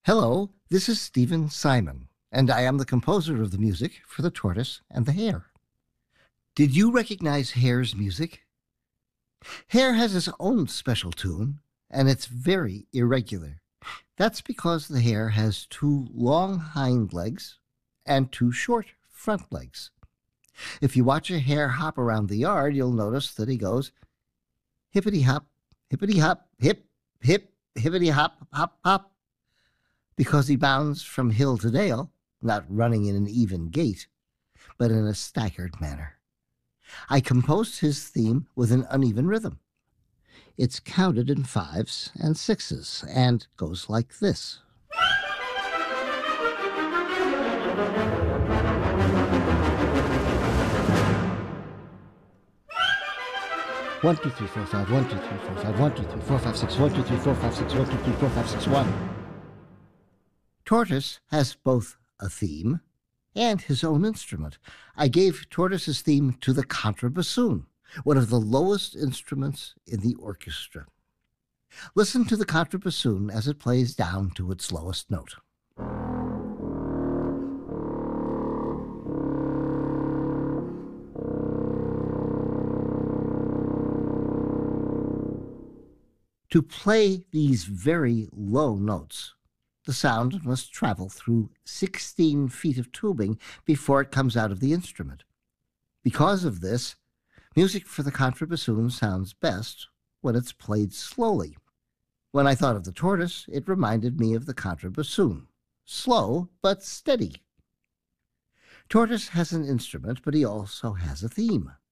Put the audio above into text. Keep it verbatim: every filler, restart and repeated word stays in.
Hello, this is Stephen Simon, and I am the composer of the music for The Tortoise and the Hare. Did you recognize Hare's music? Hare has his own special tune, and it's very irregular. That's because the hare has two long hind legs and two short front legs. If you watch a hare hop around the yard, you'll notice that he goes hippity-hop, hippity-hop, hip, hip, hippity-hop, hop, hop, because he bounds from hill to dale, not running in an even gait, but in a staggered manner. I composed his theme with an uneven rhythm. It's counted in fives and sixes and goes like this. One, two, three, four, five, one, two, three, four, five, one, two, three, four, five, six, one, two, three, four, five, six, one, two, three, four, five, six, one. Tortoise has both a theme and his own instrument. I gave Tortoise's theme to the contrabassoon, one of the lowest instruments in the orchestra. Listen to the contrabassoon as it plays down to its lowest note. To play these very low notes, the sound must travel through sixteen feet of tubing before it comes out of the instrument. Because of this, music for the contrabassoon sounds best when it's played slowly. When I thought of the tortoise, it reminded me of the contrabassoon. Slow, but steady. Tortoise has an instrument, but he also has a theme.